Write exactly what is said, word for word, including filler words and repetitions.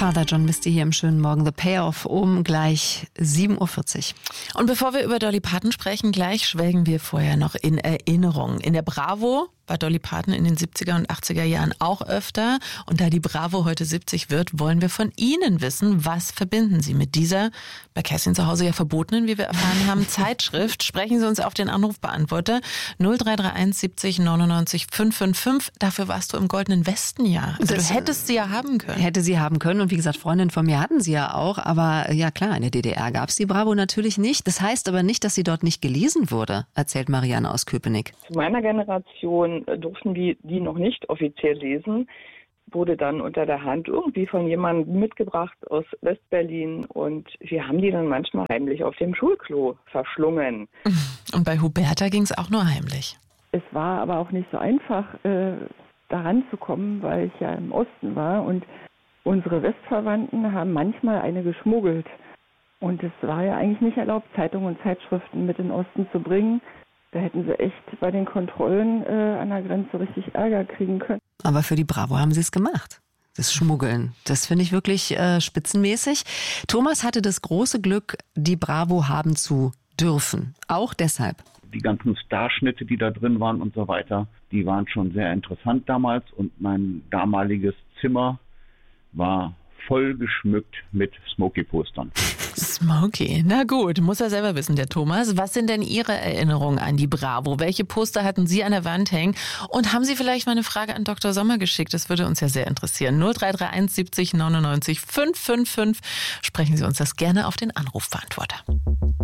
Father John Misty hier im schönen Morgen. The Payoff um gleich sieben Uhr vierzig. Und bevor wir über Dolly Parton sprechen, gleich schwelgen wir vorher noch in Erinnerungen. In der Bravo war Dolly Parton in den siebziger und achtziger Jahren auch öfter. Und da die Bravo heute siebzig wird, wollen wir von Ihnen wissen, was verbinden Sie mit dieser, bei Kerstin zu Hause ja verbotenen, wie wir erfahren haben, Zeitschrift. Sprechen Sie uns auf den Anrufbeantworter null drei drei eins siebzig neunundneunzig fünf fünf fünf. Dafür warst du im Goldenen Westen ja. Also Das du hättest sie ja haben können. Hätte sie haben können. Und wie gesagt, Freundinnen von mir hatten sie ja auch. Aber ja klar, in der D D R gab es die Bravo natürlich nicht. Das heißt aber nicht, dass sie dort nicht gelesen wurde, erzählt Marianne aus Köpenick. Zu meiner Generation durften wir die noch nicht offiziell lesen, wurde dann unter der Hand irgendwie von jemandem mitgebracht aus Westberlin und wir haben die dann manchmal heimlich auf dem Schulklo verschlungen. Und bei Huberta ging es auch nur heimlich. Es war aber auch nicht so einfach, äh, daran zu kommen, weil ich ja im Osten war und unsere Westverwandten haben manchmal eine geschmuggelt. Und es war ja eigentlich nicht erlaubt, Zeitungen und Zeitschriften mit in den Osten zu bringen. Da hätten sie echt bei den Kontrollen äh, an der Grenze richtig Ärger kriegen können. Aber für die Bravo haben sie es gemacht. Das Schmuggeln, das finde ich wirklich äh, spitzenmäßig. Thomas hatte das große Glück, die Bravo haben zu dürfen. Auch deshalb. Die ganzen Starschnitte, die da drin waren und so weiter, die waren schon sehr interessant damals. Und mein damaliges Zimmer war voll geschmückt mit Smokey-Postern. Smokey, na gut, muss er selber wissen, der Thomas. Was sind denn Ihre Erinnerungen an die Bravo? Welche Poster hatten Sie an der Wand hängen? Und haben Sie vielleicht mal eine Frage an Doktor Sommer geschickt? Das würde uns ja sehr interessieren. null drei drei eins siebzig neunundneunzig fünf fünf fünf. Sprechen Sie uns das gerne auf den Anrufbeantworter.